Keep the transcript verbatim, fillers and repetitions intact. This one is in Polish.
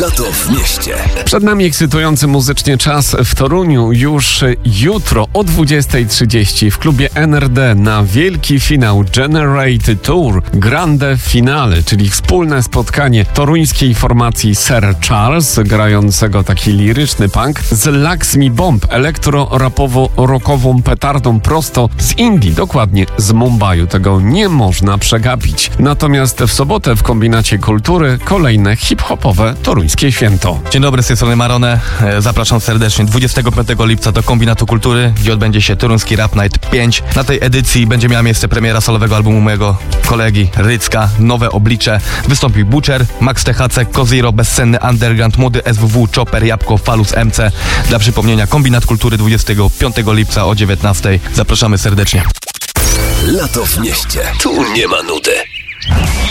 Lato w mieście. Przed nami ekscytujący muzycznie czas w Toruniu. Już jutro o dwudziestej trzydzieści w klubie N R D na wielki finał Generate Tour Grande Finale, czyli wspólne spotkanie toruńskiej formacji Sir Charles, grającego taki liryczny punk, z Laxmi Bomb, elektro-rapowo-rockową petardą prosto z Indii, dokładnie z Mumbaiu. Tego nie można przegapić. Natomiast w sobotę w Kombinacie Kultury kolejne hip-hopowe toruńskie święto. Dzień dobry, z tej strony Marone. Zapraszam serdecznie dwudziestego piątego lipca do Kombinatu Kultury, gdzie odbędzie się Toruński Rap Night pięć. Na tej edycji będzie miała miejsce premiera solowego albumu mojego kolegi Rycka, Nowe Oblicze. Wystąpi Butcher, Max T H C, Koziro, Bezsenny Underground, Młody S W W, Chopper, Jabłko, Falus M C. Dla przypomnienia, Kombinat Kultury dwudziestego piątego lipca o dziewiętnastej. Zapraszamy serdecznie. Lato w mieście. Tu nie ma nudy.